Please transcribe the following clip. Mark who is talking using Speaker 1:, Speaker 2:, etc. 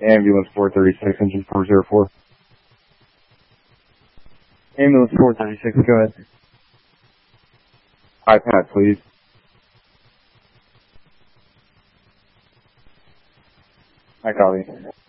Speaker 1: Ambulance 436, engine 404.
Speaker 2: Ambulance 436, go ahead.
Speaker 1: iPad, please. I copy.